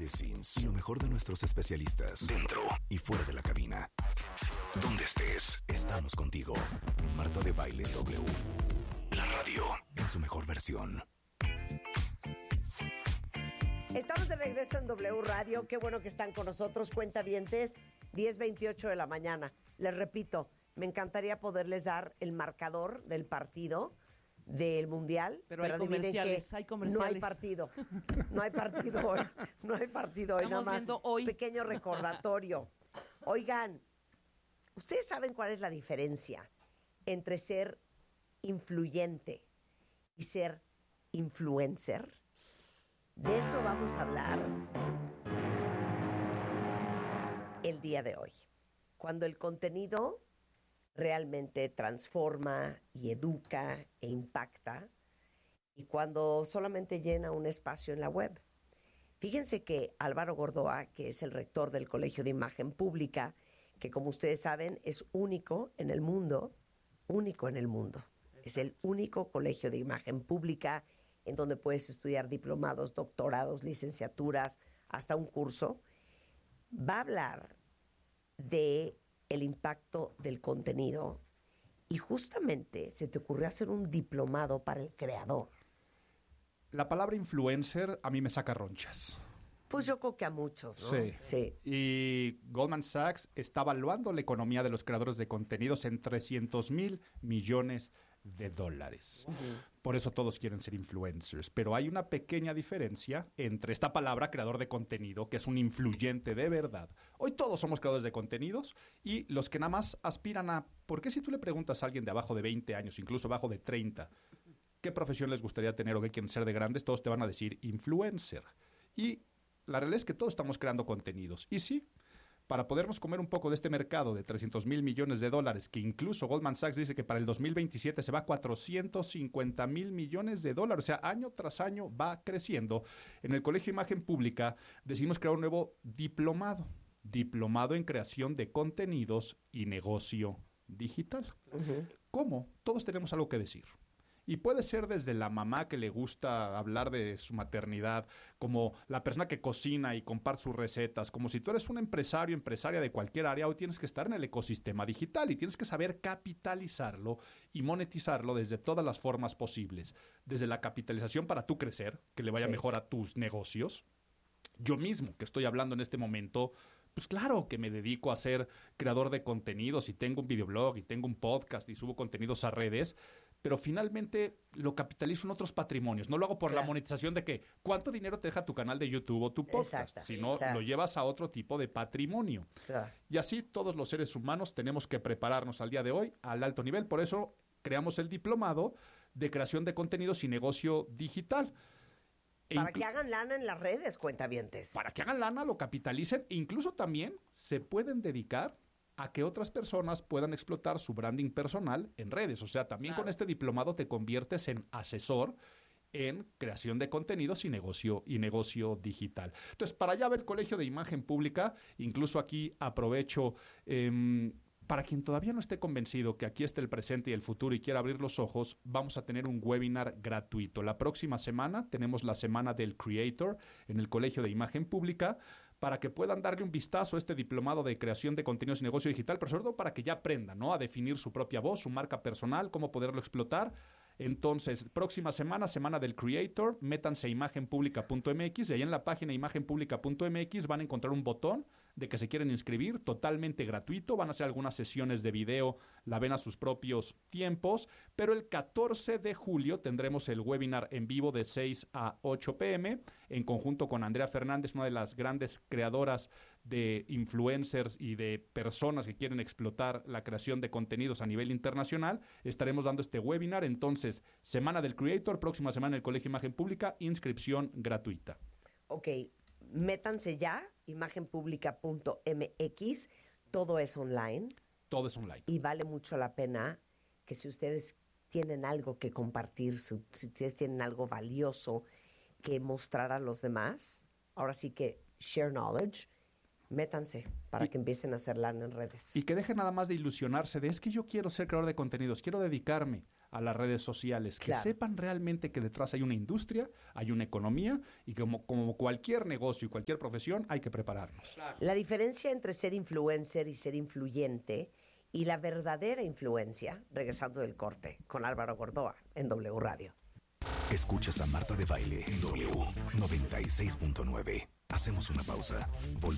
the scenes y lo mejor de nuestros especialistas dentro y fuera de la cabina. Donde estés, estamos contigo. Marta de Baile W. La radio en su mejor versión. Estamos de regreso en W Radio. Qué bueno que están con nosotros, cuentavientes. 10:28 de la mañana. Les repito, me encantaría poderles dar el marcador del partido del Mundial. Pero hay comerciales, hay comerciales. No hay partido. No hay partido hoy. No hay partido hoy. Estamos nada más viendo hoy. Pequeño recordatorio. Oigan, ¿ustedes saben cuál es la diferencia entre ser influyente y ser influencer? De eso vamos a hablar el día de hoy. Cuando el contenido realmente transforma y educa e impacta, y cuando solamente llena un espacio en la web. Fíjense que Álvaro Gordoa, que es el rector del Colegio de Imagen Pública, que como ustedes saben es único en el mundo, es el único colegio de imagen pública en donde puedes estudiar diplomados, doctorados, licenciaturas, hasta un curso, va a hablar de el impacto del contenido y justamente se te ocurrió hacer un diplomado para el creador. La palabra influencer a mí me saca ronchas. Pues yo creo que a muchos, ¿no? Sí. Y Goldman Sachs está evaluando la economía de los creadores de contenidos en $300,000 millones. Por eso todos quieren ser influencers. Pero hay una pequeña diferencia entre esta palabra creador de contenido, que es un influyente de verdad. Hoy todos somos creadores de contenidos y los que nada más aspiran a... ¿Por qué si tú le preguntas a alguien de abajo de 20 años, incluso abajo de 30, qué profesión les gustaría tener o qué quieren ser de grandes? Todos te van a decir influencer. Y la realidad es que todos estamos creando contenidos. Y sí, para podernos comer un poco de este mercado de $300,000 millones, que incluso Goldman Sachs dice que para el 2027 se va a $450,000 millones. O sea, año tras año va creciendo. En el Colegio de Imagen Pública decidimos crear un nuevo diplomado en creación de contenidos y negocio digital. ¿Cómo? Todos tenemos algo que decir. Y puede ser desde la mamá que le gusta hablar de su maternidad, como la persona que cocina y comparte sus recetas, como si tú eres un empresario, empresaria de cualquier área, hoy tienes que estar en el ecosistema digital y tienes que saber capitalizarlo y monetizarlo desde todas las formas posibles. Desde la capitalización para tú crecer, que le vaya mejor a tus negocios. Yo mismo, que estoy hablando en este momento, pues claro que me dedico a ser creador de contenidos y tengo un videoblog y tengo un podcast y subo contenidos a redes, pero finalmente lo capitalizo en otros patrimonios. No lo hago por la monetización de que cuánto dinero te deja tu canal de YouTube o tu podcast, sino lo llevas a otro tipo de patrimonio. Y así todos los seres humanos tenemos que prepararnos al día de hoy al alto nivel. Por eso creamos el diplomado de creación de contenidos y negocio digital. Para que hagan lana en las redes, cuentavientes. Para que hagan lana, lo capitalicen. E incluso también se pueden dedicar a que otras personas puedan explotar su branding personal en redes. O sea, también con este diplomado te conviertes en asesor en creación de contenidos y negocio digital. Entonces, para allá va el Colegio de Imagen Pública. Incluso aquí aprovecho... para quien todavía no esté convencido que aquí está el presente y el futuro y quiera abrir los ojos, vamos a tener un webinar gratuito. La próxima semana tenemos la Semana del Creator en el Colegio de Imagen Pública para que puedan darle un vistazo a este diplomado de creación de contenidos y negocio digital, pero sobre todo para que ya aprendan, ¿no?, a definir su propia voz, su marca personal, cómo poderlo explotar. Entonces, próxima semana, Semana del Creator, métanse a imagenpublica.mx y ahí en la página imagenpublica.mx van a encontrar un botón de que se quieren inscribir, totalmente gratuito. Van a hacer algunas sesiones de video, la ven a sus propios tiempos, pero el 14 de julio tendremos el webinar en vivo de 6 a 8 p.m. en conjunto con Andrea Fernández, una de las grandes creadoras de influencers y de personas que quieren explotar la creación de contenidos a nivel internacional. Estaremos dando este webinar. Entonces, Semana del Creator, próxima semana en el Colegio de Imagen Pública, inscripción gratuita. Ok, métanse ya, imagenpublica.mx, todo es online. Todo es online. Y vale mucho la pena que si ustedes tienen algo que compartir, si ustedes tienen algo valioso que mostrar a los demás, ahora sí que share knowledge, métanse para que empiecen a hacer lana en redes. Y que dejen nada más de ilusionarse de es que yo quiero ser creador de contenidos, quiero dedicarme a las redes sociales, que Claro. sepan realmente que detrás hay una industria, hay una economía y que como cualquier negocio y cualquier profesión hay que prepararnos. La diferencia entre ser influencer y ser influyente y la verdadera influencia, regresando del corte, con Álvaro Gordoa en W Radio. Escuchas a Marta de Baile en W 96.9. Hacemos una pausa.